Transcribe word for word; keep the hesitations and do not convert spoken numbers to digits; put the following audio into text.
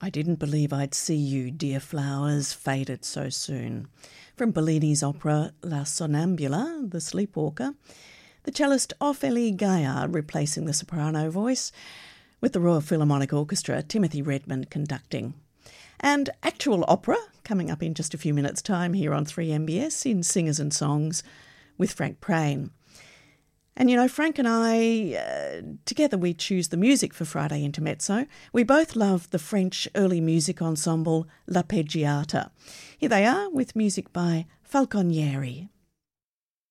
I Didn't Believe I'd See You, Dear Flowers, Faded So Soon. From Bellini's opera La Sonnambula, The Sleepwalker, the cellist Ophélie Gaillard replacing the soprano voice, with the Royal Philharmonic Orchestra, Timothy Redmond conducting. And actual opera, coming up in just a few minutes' time here on three M B S in Singers and Songs with Frank Prain. And, you know, Frank and I, uh, together we choose the music for Friday Intermezzo. We both love the French early music ensemble L'Arpeggiata. Here they are with music by Falconieri.